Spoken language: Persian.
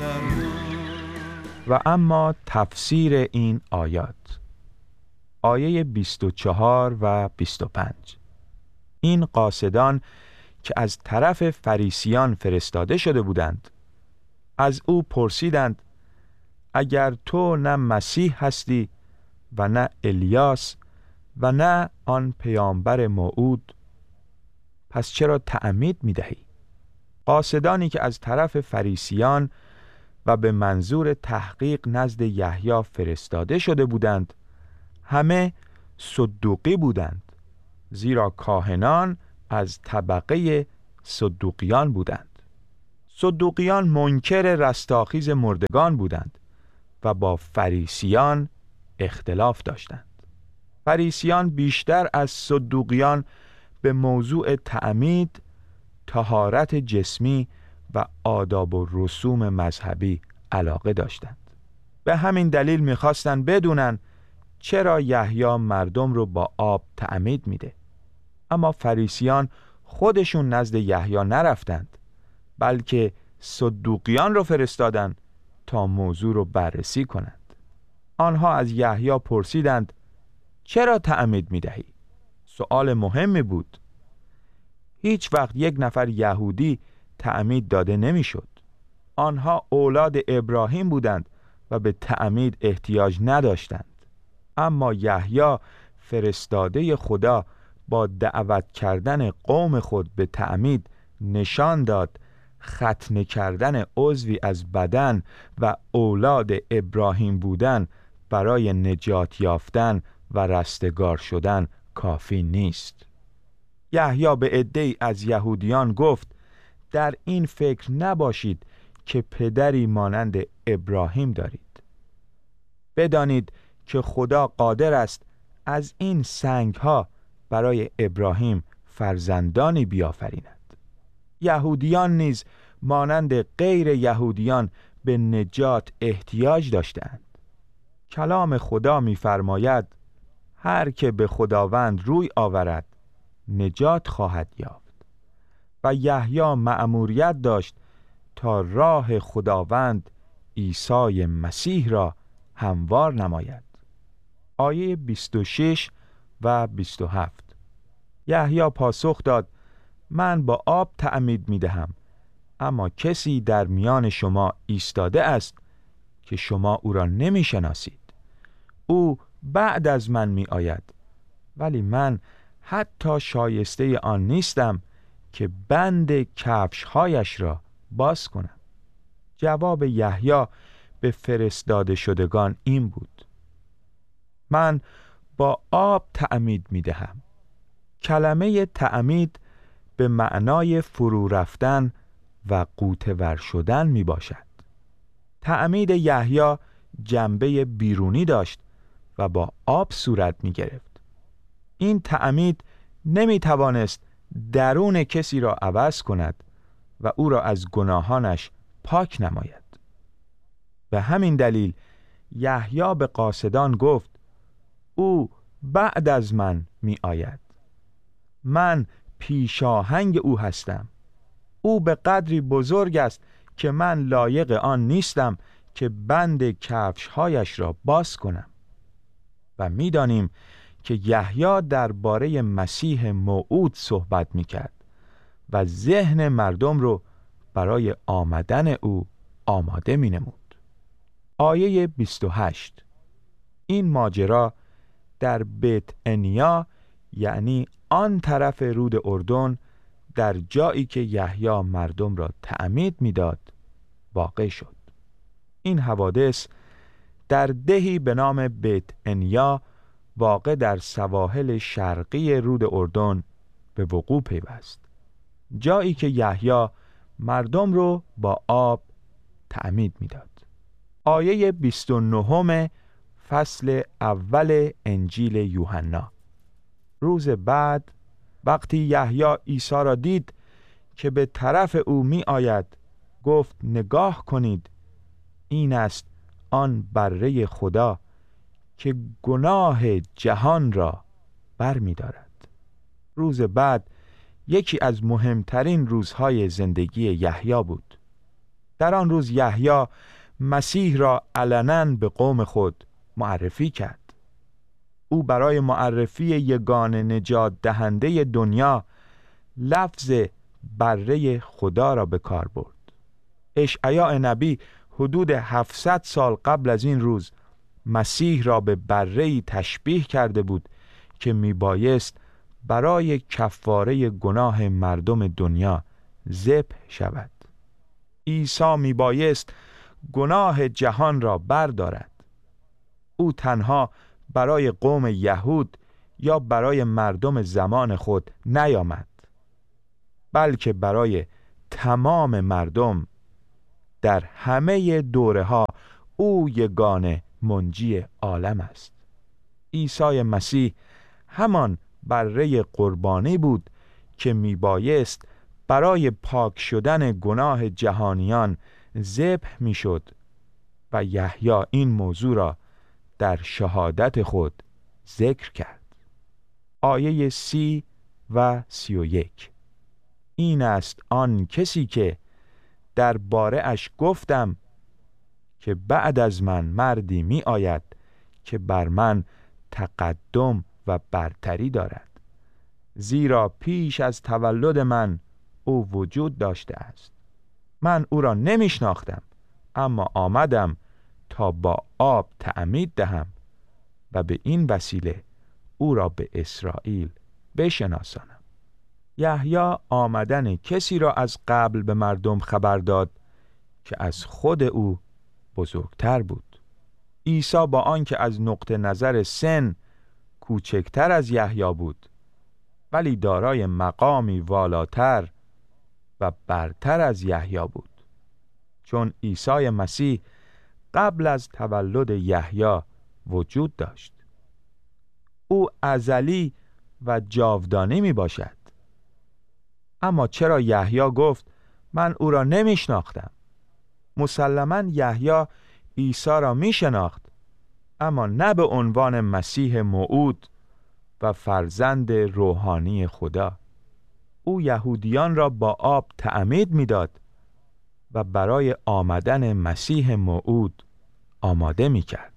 و اما تفسیر این آیات، آیه 24 و 25. این قاصدان که از طرف فریسیان فرستاده شده بودند از او پرسیدند: اگر تو نه مسیح هستی و نه الیاس و نه آن پیامبر موعود، پس چرا تعمید می‌دهی؟ قاصدانی که از طرف فریسیان و به منظور تحقیق نزد یحیی فرستاده شده بودند همه صدوقی بودند، زیرا کاهنان از طبقه صدوقیان بودند. صدوقیان منکر رستاخیز مردگان بودند و با فریسیان اختلاف داشتند. فریسیان بیشتر از صدوقیان به موضوع تعمید، طهارت جسمی و آداب و رسوم مذهبی علاقه داشتند. به همین دلیل می‌خواستند بدونن چرا یحیی مردم رو با آب تعمید میده. اما فریسیان خودشون نزد یحیی نرفتند، بلکه صدوقیان رو فرستادند تا موضوع رو بررسی کنند. آنها از یحیی پرسیدند: چرا تعمید میدهی؟ سؤال مهمی بود. هیچ وقت یک نفر یهودی تعمید داده نمیشد. آنها اولاد ابراهیم بودند و به تعمید احتیاج نداشتند. اما یحیی فرستاده خدا با دعوت کردن قوم خود به تعمید نشان داد ختنه کردن عضوی از بدن و اولاد ابراهیم بودن برای نجات یافتن و رستگار شدن کافی نیست. یحیی به عده‌ای از یهودیان گفت: در این فکر نباشید که پدری مانند ابراهیم دارید. بدانید که خدا قادر است از این سنگ‌ها برای ابراهیم فرزندانی بیافریند. یهودیان نیز مانند غیر یهودیان به نجات احتیاج داشتند. کلام خدا می‌فرماید: هر که به خداوند روی آورد نجات خواهد یافت. و یحیی مأموریت داشت تا راه خداوند عیسی مسیح را هموار نماید. آیه 26 و 27. یحیی پاسخ داد: من با آب تعمید می‌دهم، اما کسی در میان شما ایستاده است که شما او را نمی‌شناسید. او بعد از من می‌آید، ولی من حتی شایسته آن نیستم که بند کفش‌هایش را باز کنم. جواب یحیی به فرستاده شدگان این بود: من با آب تعمید می‌دهم. کلمه تعمید به معنای فرو رفتن و غوطه ور شدن می باشد. تعمید یحیی جنبه بیرونی داشت و با آب صورت می گرفت. این تعمید نمی توانست درون کسی را عوض کند و او را از گناهانش پاک نماید. به همین دلیل یحیی به قاصدان گفت: او بعد از من می آید. من پیشاهنگ او هستم. او به قدری بزرگ است که من لایق آن نیستم که بند کفش‌هایش را باز کنم. و می‌دانیم که یحیی درباره مسیح موعود صحبت می‌کرد و ذهن مردم رو برای آمدن او آماده می‌نمود. آیه 28. این ماجرا در بیت عنیا، یعنی آن طرف رود اردن، در جایی که یحیی مردم را تعمید می‌داد واقع شد. این حوادث در دهی به نام بیت عنیا واقع در سواحل شرقی رود اردن به وقوع پیوست، جایی که یحیی مردم رو با آب تعمید می‌داد. آیه 29 فصل اول انجیل یوحنا. روز بعد وقتی یحیی عیسی را دید که به طرف او می آید، گفت: نگاه کنید، این است آن بره خدا که گناه جهان را بر می دارد. روز بعد یکی از مهمترین روزهای زندگی یحیی بود. در آن روز یحیی مسیح را علناً به قوم خود معرفی کرد. او برای معرفی یگانه نجات دهنده دنیا لفظ بره خدا را به کار برد. اشعیا نبی حدود 700 سال قبل از این روز مسیح را به بره‌ای تشبیه کرده بود که میبایست برای کفاره گناه مردم دنیا ذبح شود. عیسی میبایست گناه جهان را بردارد. او تنها برای قوم یهود یا برای مردم زمان خود نیامد، بلکه برای تمام مردم. در همه دوره‌ها او یگانه منجی عالم است. عیسی مسیح همان بره قربانی بود که میبایست برای پاک شدن گناه جهانیان ذبح میشد و یحیی این موضوع را در شهادت خود ذکر کرد. آیه 30 و 31: این است آن کسی که در باره اش گفتم که بعد از من مردی می آید که بر من تقدم و برتری دارد، زیرا پیش از تولد من او وجود داشته است. من او را نمی شناختم، اما آمدم تا با آب تعمید دهم و به این وسیله او را به اسرائیل بشناسانم. یحیی آمدن کسی را از قبل به مردم خبر داد که از خود او بزرگتر بود. عیسی با آنکه از نقطه نظر سن کوچکتر از یحیی بود، ولی دارای مقامی والاتر و برتر از یحیی بود، چون عیسی مسیح قبل از تولد یحیی وجود داشت. او ازلی و جاودانی می باشد. اما چرا یحیی گفت من او را نمی شناختم؟ مسلماً یحیی عیسی را می شناخت، اما نه به عنوان مسیح موعود و فرزند روحانی خدا. او یهودیان را با آب تعمید می داد و برای آمدن مسیح موعود آماده می کرد.